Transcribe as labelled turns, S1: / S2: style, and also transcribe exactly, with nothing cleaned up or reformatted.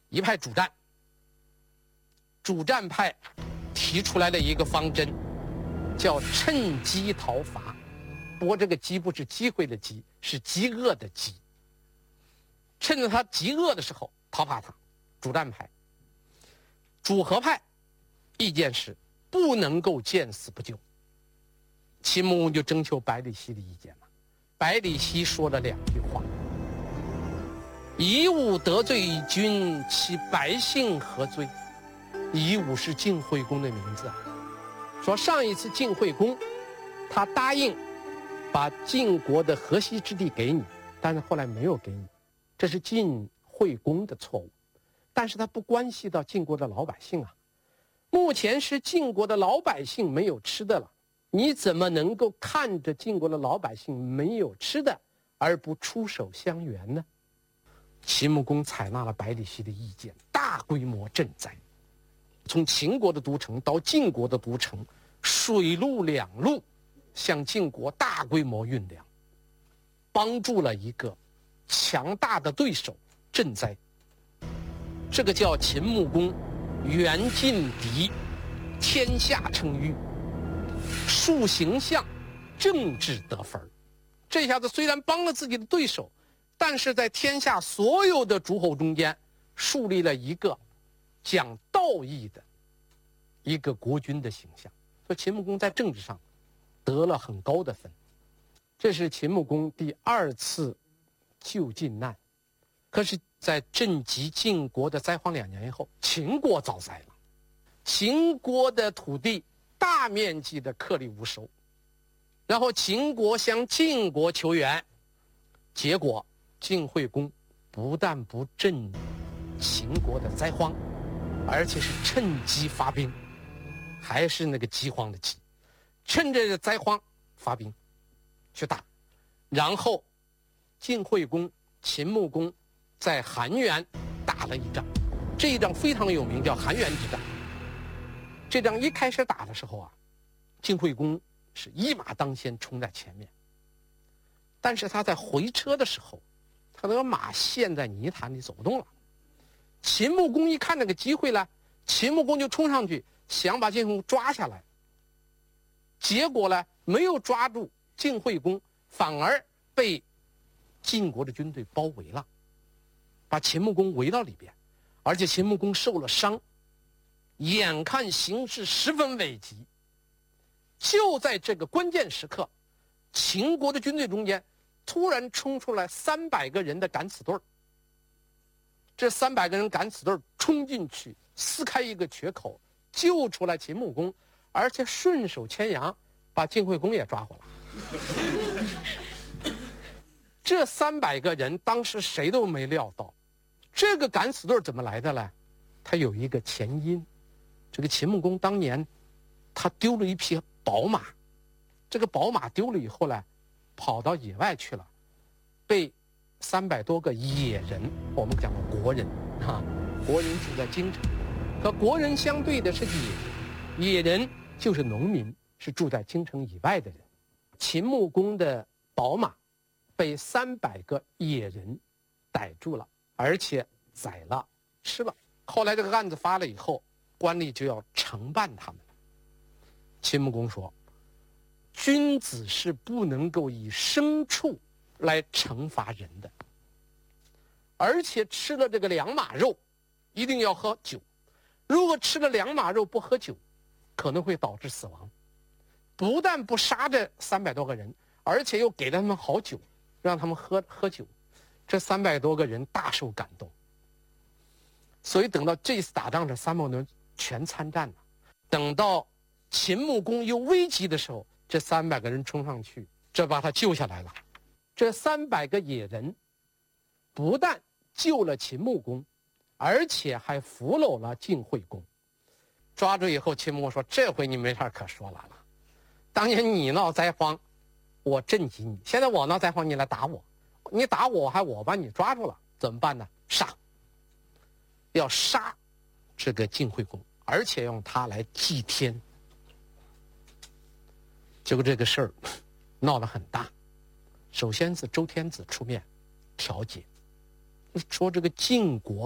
S1: 一派主战。主战派提出来的一个方针叫趁机讨伐，不过这个机不是机会的机，是饥饿的饥。趁着他饥饿的时候讨伐他。主战派。主和派意见是不能够见死不救。秦穆公就征求百里奚的意见了。百里奚说了两句话：夷吾得罪君，其百姓何罪？夷吾是晋惠公的名字啊。说上一次晋惠公他答应把晋国的河西之地给你，但是后来没有给你，这是晋惠公的错误。但是它不关系到晋国的老百姓啊。目前是晋国的老百姓没有吃的了，你怎么能够看着晋国的老百姓没有吃的而不出手相援呢？秦穆公采纳了百里奚的意见，大规模赈灾，从秦国的都城到晋国的都城，水陆两路向晋国大规模运粮，帮助了一个强大的对手赈灾。这个叫秦穆公援晋敌，天下称誉，树形象，政治得分。这下子虽然帮了自己的对手，但是在天下所有的诸侯中间树立了一个讲道义的一个国君的形象。所以秦穆公在政治上得了很高的分。这是秦穆公第二次救晋难。可是在震及晋国的灾荒两年以后，秦国遭灾了。秦国的土地大面积的颗粒无收，然后秦国向晋国求援，结果晋惠公不但不赈秦国的灾荒，而且是趁机发兵，还是那个饥荒的饥，趁着灾荒发兵去打。然后晋惠公、秦穆公在韩原打了一仗，这一仗非常有名，叫韩原之战。这仗一开始打的时候啊，晋惠公是一马当先冲在前面，但是他在回车的时候，他那个马陷在泥潭里走不动了。秦穆公一看那个机会了，秦穆公就冲上去想把晋惠公抓下来，结果呢没有抓住晋惠公，反而被晋国的军队包围了，把秦穆公围到里边，而且秦穆公受了伤，眼看形势十分危急。就在这个关键时刻，秦国的军队中间突然冲出来三百个人的敢死队儿。这三百个人敢死队儿冲进去，撕开一个缺口，救出来秦穆公，而且顺手牵羊把晋惠公也抓回来。这三百个人当时谁都没料到，这个敢死队怎么来的呢？他有一个前因。这个秦穆公当年他丢了一匹宝马，这个宝马丢了以后呢，跑到野外去了，被三百多个野人，我们讲的国人啊，国人住在京城，和国人相对的是野人，野人就是农民，是住在京城以外的人。秦穆公的宝马被三百个野人逮住了，而且宰了吃了。后来这个案子发了以后，官吏就要惩办他们。秦穆公说，君子是不能够以牲畜来惩罚人的，而且吃了这个良马肉一定要喝酒，如果吃了良马肉不喝酒，可能会导致死亡。不但不杀这三百多个人，而且又给了他们好酒，让他们喝喝酒。这三百多个人大受感动，所以等到这次打仗，这三百多人全参战了。等到秦穆公有危急的时候，这三百个人冲上去，这把他救下来了。这三百个野人不但救了秦穆公，而且还俘虏了晋惠公。抓住以后，秦穆公说：“这回你没啥可说了了。当年你闹灾荒，我赈济你；现在我闹灾荒，你来打我。你打我，还我把你抓住了，怎么办呢？杀！要杀这个晋惠公，而且用他来祭天。”结果这个事儿闹得很大。首先是周天子出面调解，说这个晋国